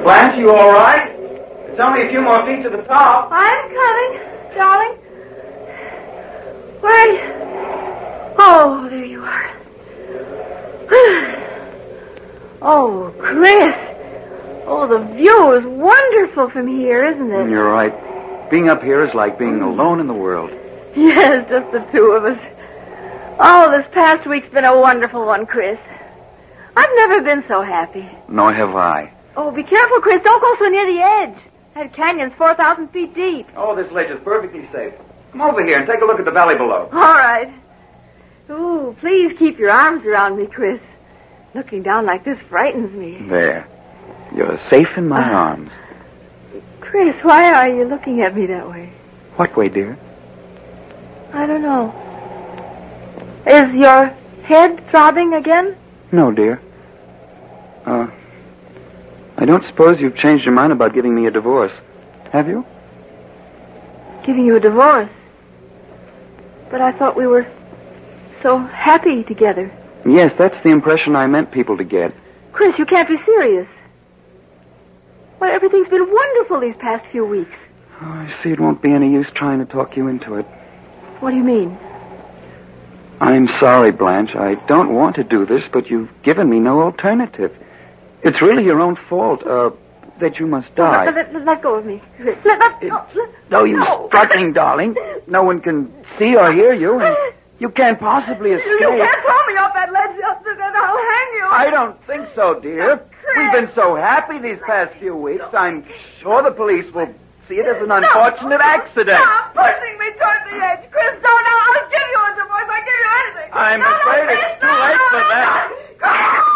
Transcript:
Blanche, you all right? It's only a few more feet to the top. I'm coming, darling. Where are you? Oh, there you are. Oh, Chris. Oh, the view is wonderful from here, isn't it? You're right. Being up here is like being alone in the world. Yes, just the two of us. Oh, this past week's been a wonderful one, Chris. I've never been so happy. Nor have I. Oh, be careful, Chris. Don't go so near the edge. That canyon's 4,000 feet deep. Oh, this ledge is perfectly safe. Come over here and take a look at the valley below. All right. Ooh, please keep your arms around me, Chris. Looking down like this frightens me. There. You're safe in my arms. Chris, why are you looking at me that way? What way, dear? I don't know. Is your head throbbing again? No, dear. I don't suppose you've changed your mind about giving me a divorce, have you? Giving you a divorce? But I thought we were so happy together. Yes, that's the impression I meant people to get. Chris, you can't be serious. Why, everything's been wonderful these past few weeks. Oh, I see it won't be any use trying to talk you into it. What do you mean? I'm sorry, Blanche. I don't want to do this, but you've given me no alternative. It's really your own fault, that you must die. Let go of me, Chris. No, you struggling, darling. No one can see or hear you, and you can't possibly escape. You can't throw me off that ledge, then I'll hang you. I don't think so, dear. We've been so happy these past few weeks. I'm sure the police will see it as an unfortunate accident. Stop pushing me toward the edge. Chris, don't. I'll give you a divorce. I'll give you anything. I'm afraid it's too late for that.